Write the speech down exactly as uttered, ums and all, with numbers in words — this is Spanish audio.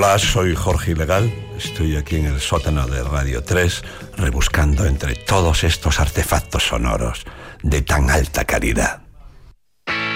Hola, soy Jorge Ilegal. Estoy aquí en el sótano de Radio tres, rebuscando entre todos estos artefactos sonoros de tan alta calidad.